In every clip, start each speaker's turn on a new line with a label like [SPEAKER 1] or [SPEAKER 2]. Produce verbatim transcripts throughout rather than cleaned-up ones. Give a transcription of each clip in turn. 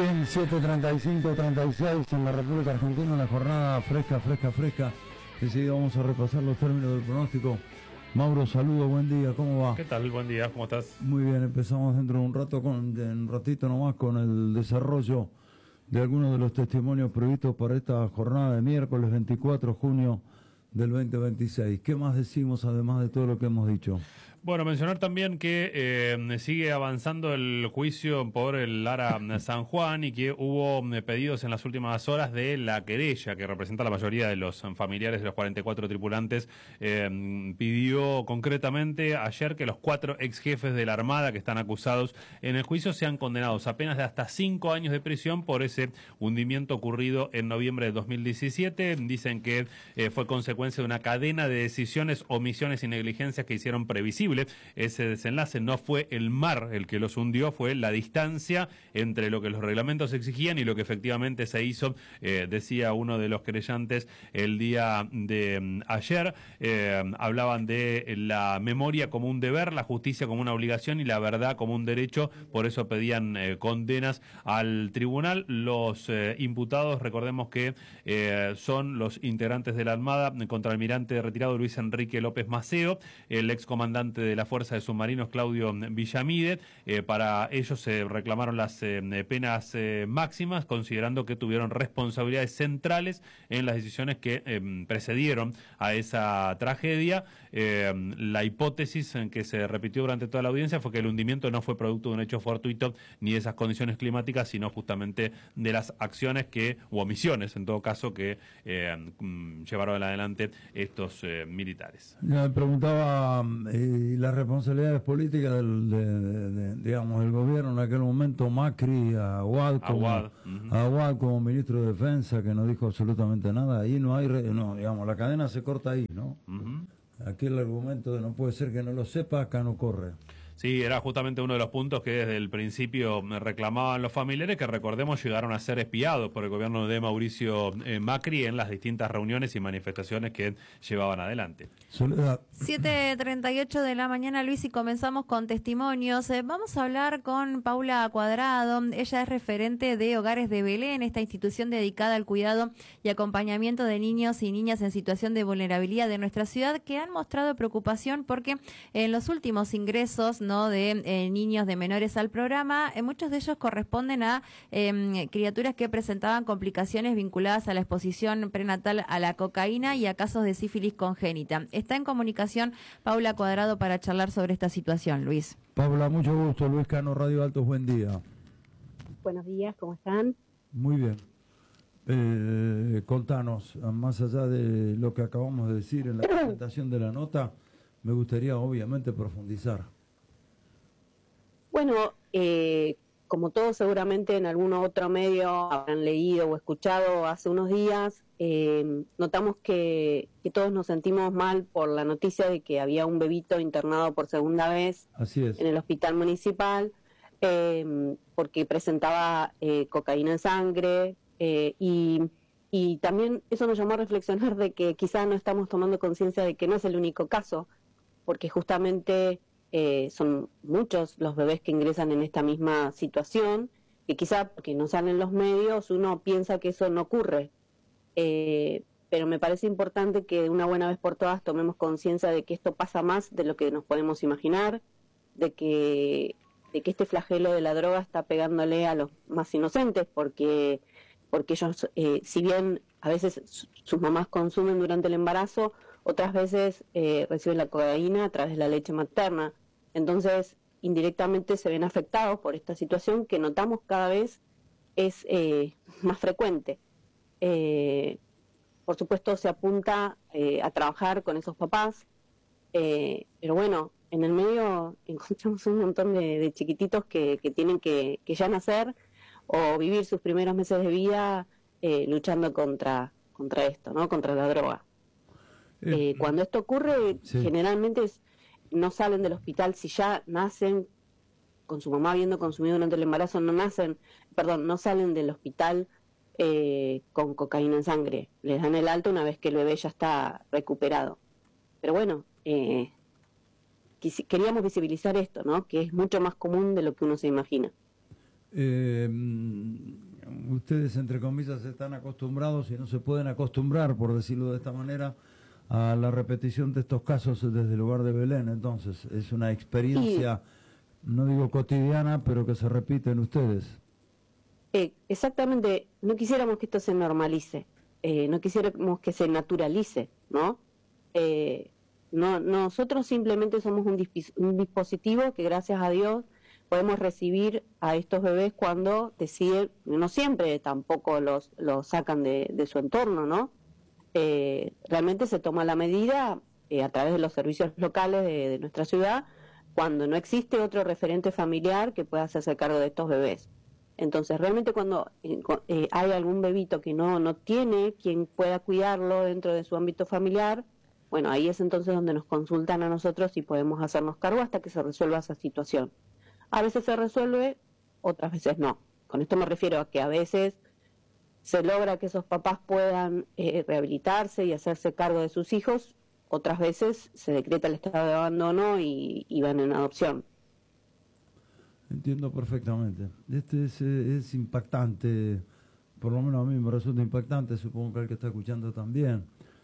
[SPEAKER 1] Bien, siete treinta y cinco, treinta y seis en la República Argentina, una jornada fresca, fresca, fresca. Enseguida vamos a repasar los términos del pronóstico. Mauro, saludo, buen día, ¿cómo va?
[SPEAKER 2] ¿Qué tal? Buen día, ¿cómo estás?
[SPEAKER 1] Muy bien, empezamos dentro de un rato, con, de un ratito nomás con el desarrollo de algunos de los testimonios previstos para esta jornada de miércoles veinticuatro de junio del veinte veintiséis. ¿Qué más decimos además de todo lo que hemos dicho?
[SPEAKER 2] Bueno, mencionar también que eh, sigue avanzando el juicio por el Lara San Juan y que hubo pedidos en las últimas horas de la querella, que representa la mayoría de los familiares de los cuarenta y cuatro tripulantes. Eh, pidió concretamente ayer que los cuatro ex jefes de la Armada que están acusados en el juicio sean condenados a penas de hasta cinco años de prisión por ese hundimiento ocurrido en noviembre de dos mil diecisiete. Dicen que eh, fue consecuencia de una cadena de decisiones, omisiones y negligencias que hicieron previsible ese desenlace. No fue el mar el que los hundió, fue la distancia entre lo que los reglamentos exigían y lo que efectivamente se hizo, eh, decía uno de los querellantes el día de um, ayer. Eh, hablaban de la memoria como un deber, la justicia como una obligación y la verdad como un derecho. Por eso pedían eh, condenas al tribunal. Los eh, imputados, recordemos que eh, son los integrantes de la Armada, contraalmirante retirado Luis Enrique López Maceo, el excomandante de la Fuerza de Submarinos Claudio Villamide. Eh, para ellos se reclamaron las eh, penas eh, máximas, considerando que tuvieron responsabilidades centrales en las decisiones que eh, precedieron a esa tragedia. Eh, la hipótesis en que se repitió durante toda la audiencia fue que el hundimiento no fue producto de un hecho fortuito ni de esas condiciones climáticas, sino justamente de las acciones que, u omisiones en todo caso, que eh, llevaron adelante estos eh, militares.
[SPEAKER 1] Me preguntaba eh, las responsabilidades políticas del, de, de, de, digamos, del gobierno en aquel momento, Macri, Aguad como,
[SPEAKER 2] Aguad. Uh-huh.
[SPEAKER 1] Aguad como ministro de Defensa, que no dijo absolutamente nada. Ahí no hay, no, digamos, la cadena se corta ahí, ¿no? Uh-huh. Aquí el argumento de no puede ser que no lo sepa, acá no corre.
[SPEAKER 2] Sí, era justamente uno de los puntos que desde el principio reclamaban los familiares, que recordemos llegaron a ser espiados por el gobierno de Mauricio eh, Macri en las distintas reuniones y manifestaciones que llevaban adelante.
[SPEAKER 1] Soledad.
[SPEAKER 3] siete treinta y ocho de la mañana, Luis, y comenzamos con testimonios. Eh, vamos a hablar con Paula Cuadrado. Ella es referente de Hogares de Belén, esta institución dedicada al cuidado y acompañamiento de niños y niñas en situación de vulnerabilidad de nuestra ciudad, que han mostrado preocupación porque en los últimos ingresos no de eh, niños de menores al programa, eh, muchos de ellos corresponden a eh, criaturas que presentaban complicaciones vinculadas a la exposición prenatal a la cocaína y a casos de sífilis congénita. Está en comunicación Paula Cuadrado para charlar sobre esta situación, Luis.
[SPEAKER 1] Paula, mucho gusto. Luis Cano, Radio Altos, buen día.
[SPEAKER 4] Buenos días, ¿cómo están?
[SPEAKER 1] Muy bien. Eh, contanos, más allá de lo que acabamos de decir en la presentación de la nota, me gustaría obviamente profundizar.
[SPEAKER 4] Bueno, eh, como todos seguramente en algún otro medio habrán leído o escuchado hace unos días, eh, notamos que, que todos nos sentimos mal por la noticia de que había un bebito internado por segunda vez.
[SPEAKER 1] Así es.
[SPEAKER 4] En el hospital municipal, eh, porque presentaba eh, cocaína en sangre, eh, y, y también eso nos llamó a reflexionar de que quizá no estamos tomando conciencia de que no es el único caso, porque justamente Eh, son muchos los bebés que ingresan en esta misma situación, que quizá porque no salen los medios uno piensa que eso no ocurre, eh, pero me parece importante que de una buena vez por todas tomemos conciencia de que esto pasa más de lo que nos podemos imaginar, de que, de que este flagelo de la droga está pegándole a los más inocentes, porque, porque ellos, eh, si bien a veces sus mamás consumen durante el embarazo, otras veces eh, reciben la cocaína a través de la leche materna. Entonces, indirectamente se ven afectados por esta situación que notamos cada vez es eh, más frecuente. Eh, por supuesto, se apunta eh, a trabajar con esos papás, eh, pero bueno, en el medio encontramos un montón de, de chiquititos que, que tienen que, que ya nacer o vivir sus primeros meses de vida eh, luchando contra, contra esto, ¿no? Contra la droga. Eh, cuando esto ocurre, sí. generalmente es, no salen del hospital si ya nacen con su mamá habiendo consumido durante el embarazo, no nacen, perdón, no salen del hospital eh, con cocaína en sangre, les dan el alto una vez que el bebé ya está recuperado. Pero bueno, eh, queríamos visibilizar esto, ¿no? Que es mucho más común de lo que uno se imagina.
[SPEAKER 1] Eh, ustedes, entre comillas, están acostumbrados y no se pueden acostumbrar, por decirlo de esta manera, a la repetición de estos casos desde el hogar de Belén. Entonces, es una experiencia, sí, no digo cotidiana, pero que se repite en ustedes.
[SPEAKER 4] Eh, exactamente, no quisiéramos que esto se normalice, eh, no quisiéramos que se naturalice, ¿no? Eh, no nosotros simplemente somos un, disp un dispositivo que, gracias a Dios, podemos recibir a estos bebés cuando deciden, no siempre tampoco los, los sacan de, de su entorno, ¿no? Eh, realmente se toma la medida eh, a través de los servicios locales de, de nuestra ciudad, cuando no existe otro referente familiar que pueda hacerse cargo de estos bebés. Entonces, realmente cuando eh, eh, hay algún bebito que no, no tiene quien pueda cuidarlo dentro de su ámbito familiar, bueno, ahí es entonces donde nos consultan a nosotros si podemos hacernos cargo hasta que se resuelva esa situación. A veces se resuelve, otras veces no. Con esto me refiero a que a veces se logra que esos papás puedan eh, rehabilitarse y hacerse cargo de sus hijos, otras veces se decreta el estado de abandono y, y van en adopción.
[SPEAKER 1] Entiendo perfectamente. Este es, es impactante, por lo menos a mí me resulta impactante, supongo que el que está escuchando también,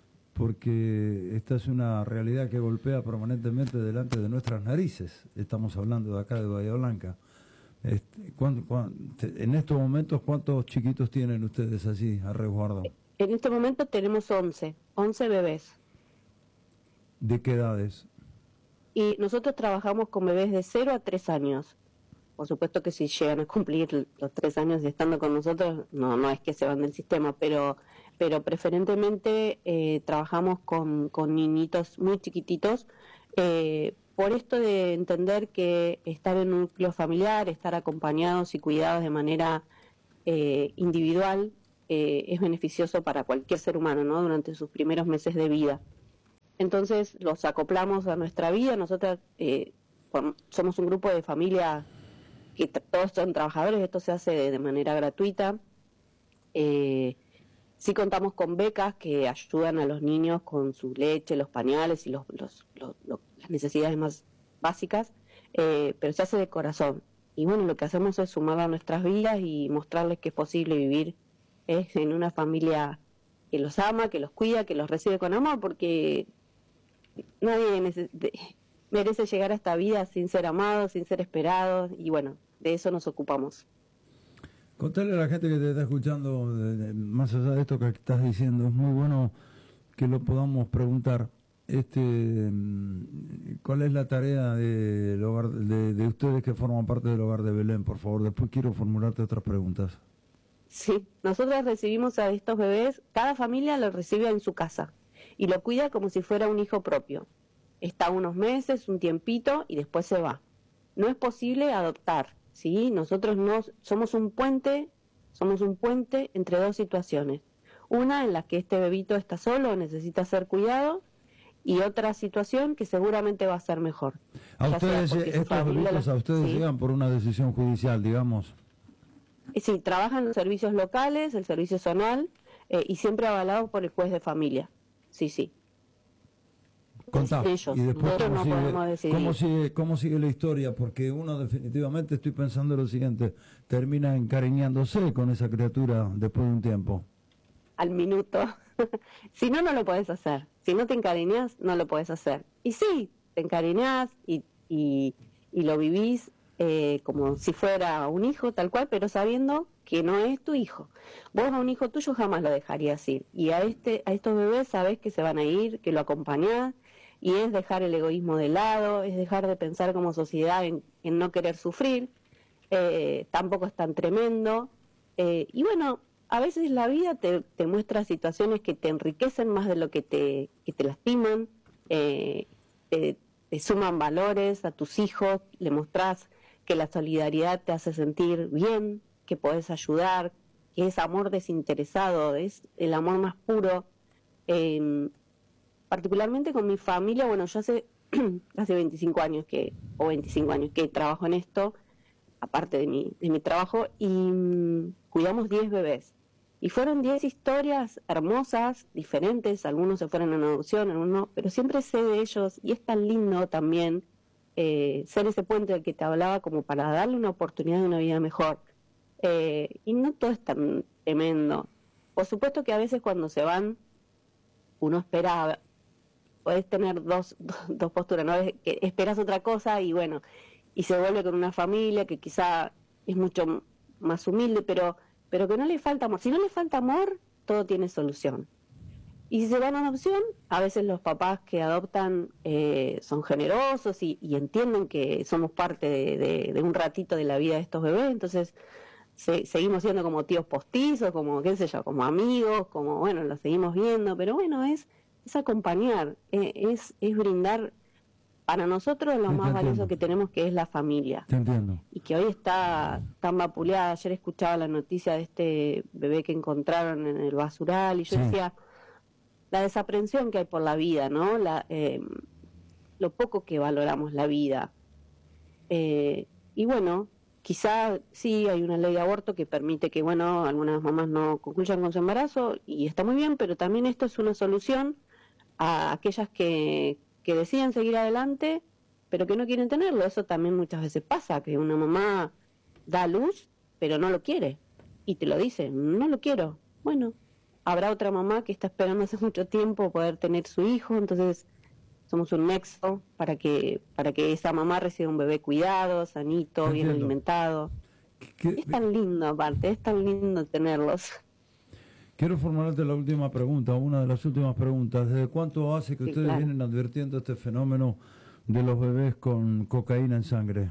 [SPEAKER 1] porque esta es una realidad que golpea permanentemente delante de nuestras narices. Estamos hablando de acá de Bahía Blanca. Este, ¿cuándo, cuándo, en estos momentos, ¿cuántos chiquitos tienen ustedes allí a resguardo?
[SPEAKER 4] En este momento tenemos once, once bebés.
[SPEAKER 1] ¿De qué edades?
[SPEAKER 4] Y nosotros trabajamos con bebés de cero a tres años. Por supuesto que si llegan a cumplir los tres años y estando con nosotros, no no es que se van del sistema, pero pero preferentemente eh, trabajamos con, con niñitos muy chiquititos, eh, por esto de entender que estar en un núcleo familiar, estar acompañados y cuidados de manera eh, individual, eh, es beneficioso para cualquier ser humano, ¿no? Durante sus primeros meses de vida. Entonces los acoplamos a nuestra vida. Nosotros eh, somos un grupo de familia que todos son trabajadores, esto se hace de, de manera gratuita. Eh, sí contamos con becas que ayudan a los niños con su leche, los pañales y los, los, los, los, las necesidades más básicas, eh, pero se hace de corazón. Y bueno, lo que hacemos es sumar a nuestras vidas y mostrarles que es posible vivir eh, en una familia que los ama, que los cuida, que los recibe con amor, porque nadie merece llegar a esta vida sin ser amado, sin ser esperado, y bueno, de eso nos ocupamos.
[SPEAKER 1] Contarle a la gente que te está escuchando, de, de, más allá de esto que estás diciendo, es muy bueno que lo podamos preguntar. Este, ¿cuál es la tarea del hogar, de, de ustedes que forman parte del hogar de Belén? Por favor, después quiero formularte otras preguntas.
[SPEAKER 4] Sí, nosotros recibimos a estos bebés, cada familia los recibe en su casa y lo cuida como si fuera un hijo propio. Está unos meses, un tiempito y después se va. No es posible adoptar, ¿sí? Nosotros no somos un puente, somos un puente entre dos situaciones. Una en la que este bebito está solo, necesita ser cuidado, y otra situación que seguramente va a ser mejor.
[SPEAKER 1] A ustedes, estos bebitos, a ustedes ¿sí? llegan por una decisión judicial, digamos.
[SPEAKER 4] Sí, trabajan en los servicios locales, el servicio zonal, eh, y siempre avalados por el juez de familia. Sí, sí.
[SPEAKER 1] Contá,
[SPEAKER 4] ellos,
[SPEAKER 1] y después cómo,
[SPEAKER 4] no
[SPEAKER 1] sigue, cómo, sigue, cómo sigue la historia, porque uno definitivamente, estoy pensando lo siguiente, termina encariñándose con esa criatura después de un tiempo.
[SPEAKER 4] Al minuto. Si no, no lo podés hacer. Si no te encariñás, no lo podés hacer. Y sí, te encariñás y, y, y lo vivís eh, como si fuera un hijo, tal cual, pero sabiendo que no es tu hijo. Vos a un hijo tuyo jamás lo dejarías ir. Y a este a estos bebés sabés que se van a ir, que lo acompañás, y es dejar el egoísmo de lado, es dejar de pensar como sociedad en, en no querer sufrir. Eh, tampoco es tan tremendo. Eh, y bueno, a veces la vida te, te muestra situaciones que te enriquecen más de lo que te, que te lastiman, eh, te, te suman valores a tus hijos, le mostrás que la solidaridad te hace sentir bien, que podés ayudar, que es amor desinteresado, es el amor más puro. Eh, particularmente con mi familia, bueno, yo hace, hace veinticinco años que, o veinticinco años que trabajo en esto, aparte de mi, de mi trabajo, y um, cuidamos diez bebés. Y fueron diez historias hermosas, diferentes, algunos se fueron en adopción, algunos no, pero siempre sé de ellos, y es tan lindo también eh, ser ese puente del que te hablaba como para darle una oportunidad de una vida mejor. Eh, y no todo es tan tremendo. Por supuesto que a veces cuando se van, uno espera, podés tener dos, dos posturas, ¿no? Es que esperas otra cosa y bueno, y se vuelve con una familia que quizá es mucho más humilde, pero, pero que no le falta amor. Si no le falta amor, todo tiene solución. Y si se van a adopción, a veces los papás que adoptan eh, son generosos y, y entienden que somos parte de, de, de un ratito de la vida de estos bebés, entonces se, seguimos siendo como tíos postizos, como qué sé yo, como amigos, como bueno, los seguimos viendo, pero bueno, es, es acompañar, eh, es, es brindar para nosotros lo
[SPEAKER 1] Sí,
[SPEAKER 4] más
[SPEAKER 1] te
[SPEAKER 4] valioso
[SPEAKER 1] entiendo.
[SPEAKER 4] que tenemos, que es la familia.
[SPEAKER 1] Te entiendo.
[SPEAKER 4] Y que hoy está tan vapuleada. Ayer escuchaba la noticia de este bebé que encontraron en el basural y yo
[SPEAKER 1] Sí.
[SPEAKER 4] decía, la desaprensión que hay por la vida, ¿no? La, eh, lo poco que valoramos la vida. Eh, y bueno, quizá sí hay una ley de aborto que permite que, bueno, algunas mamás no concluyan con su embarazo y está muy bien, pero también esto es una solución a aquellas que, que deciden seguir adelante, pero que no quieren tenerlo. Eso también muchas veces pasa, que una mamá da a luz, pero no lo quiere. Y te lo dice, no lo quiero. Bueno, habrá otra mamá que está esperando hace mucho tiempo poder tener su hijo, entonces somos un nexo para que para que esa mamá reciba un bebé cuidado, sanito, bien
[SPEAKER 1] Entiendo.
[SPEAKER 4] alimentado.
[SPEAKER 1] ¿Qué-
[SPEAKER 4] Es tan lindo aparte, es tan lindo tenerlos.
[SPEAKER 1] Quiero formularte la última pregunta, una de las últimas preguntas. ¿Desde cuánto hace que
[SPEAKER 4] Sí,
[SPEAKER 1] ustedes
[SPEAKER 4] claro.
[SPEAKER 1] vienen advirtiendo este fenómeno de los bebés con cocaína en sangre?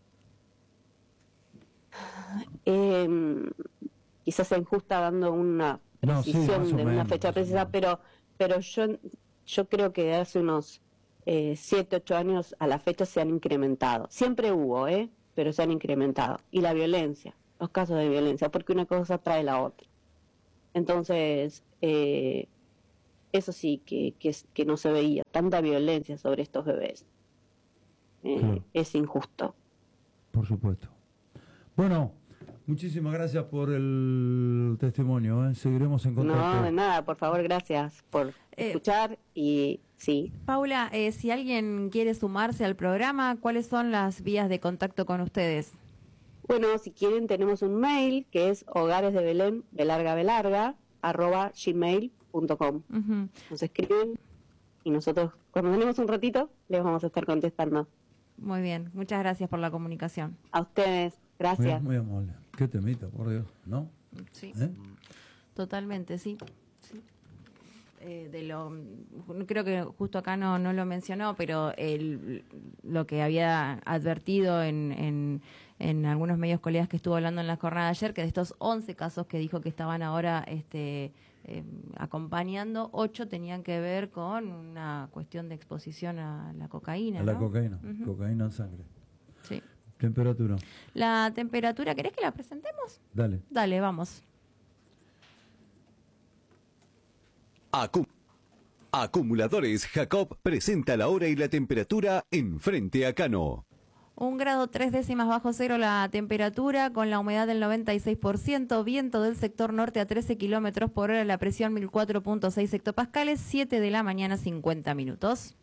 [SPEAKER 4] Eh, quizás sea injusta dando una
[SPEAKER 1] No, sí,
[SPEAKER 4] precisión
[SPEAKER 1] más o
[SPEAKER 4] de una
[SPEAKER 1] menos,
[SPEAKER 4] fecha
[SPEAKER 1] más o
[SPEAKER 4] precisa,
[SPEAKER 1] menos.
[SPEAKER 4] pero pero yo yo creo que de hace unos eh, siete, ocho años a la fecha se han incrementado. Siempre hubo, ¿eh? Pero se han incrementado. Y la violencia, los casos de violencia, porque una cosa trae la otra. Entonces, eh, eso sí que, que, es- que no se veía, tanta violencia sobre estos bebés. Eh,
[SPEAKER 1] Claro.
[SPEAKER 4] Es injusto.
[SPEAKER 1] Por supuesto. Bueno, muchísimas gracias por el testimonio. ¿eh? Seguiremos en contacto.
[SPEAKER 4] No, de nada, por favor, gracias por
[SPEAKER 3] Eh,
[SPEAKER 4] escuchar y sí.
[SPEAKER 3] Paula, eh, si alguien quiere sumarse al programa, ¿cuáles son las vías de contacto con ustedes?
[SPEAKER 4] Bueno, si quieren tenemos un mail que es hogares de Belén, belarga belarga, arroba gmail punto com.
[SPEAKER 3] Ujú.
[SPEAKER 4] Nos escriben y nosotros cuando tenemos un ratito les vamos a estar contestando.
[SPEAKER 3] Muy bien, muchas gracias por la comunicación.
[SPEAKER 4] A ustedes,
[SPEAKER 1] Muy,
[SPEAKER 4] gracias.
[SPEAKER 1] muy amable. Qué temita, por Dios, ¿no?
[SPEAKER 3] Sí,
[SPEAKER 1] ¿Eh?
[SPEAKER 3] totalmente, sí. Sí. Eh, de lo, creo que justo acá no, no lo mencionó, pero el, lo que había advertido en, en, en algunos medios colegas que estuvo hablando en la jornada de ayer, que de estos once casos que dijo que estaban ahora este, eh, acompañando, ocho tenían que ver con una cuestión de exposición a la cocaína.
[SPEAKER 1] A la
[SPEAKER 3] ¿no?
[SPEAKER 1] cocaína.
[SPEAKER 3] Ujú.
[SPEAKER 1] Cocaína en sangre.
[SPEAKER 3] Sí.
[SPEAKER 1] Temperatura.
[SPEAKER 3] La temperatura, ¿querés que la presentemos?
[SPEAKER 1] Dale.
[SPEAKER 3] Dale, vamos.
[SPEAKER 5] Acu- Acumuladores Jacob presenta la hora y la temperatura en Frente a Cano.
[SPEAKER 3] Un grado tres décimas bajo cero la temperatura, con la humedad del noventa y seis por ciento, viento del sector norte a trece kilómetros por hora, la presión mil cuatro punto seis hectopascales, siete de la mañana, cincuenta minutos.